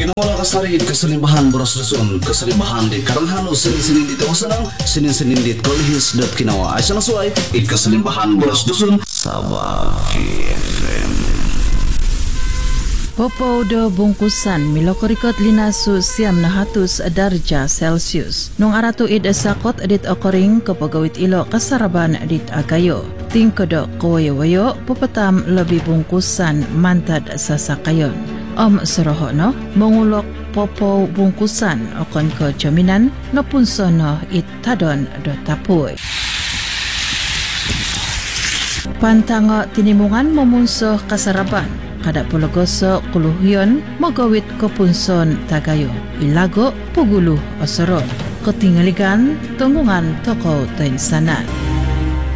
Ginawala kasarit kasalimbahan boros Luzon, kasalimbahan di Karanghanos, Senin-Senin dito ko sanang, Senin-Senin dito kolihis dot kinawa. Ay siya nasuay, kasalimbahan boros Luzon, Sabaki FM. Popo do bungkusan milokorikot linasu siam na hatus darja Celsius. Nung aratu id sakot dit okoring kapagawit ilo kasaraban dit agayo. Tingkodo kawayo-wayo pupatam lebih bungkusan mantad sa sakayon. Soroho no, mengulok popo bungkusan okon ke jaminan no punsono it tadon do tapuy. Pantango tinimungan memunsuh kasaraban. Kada pulogoso kuluhyon magawit ko punson tagayo. Ilago puguluh osoro. Ketingaligan tunggungan toko tensanan.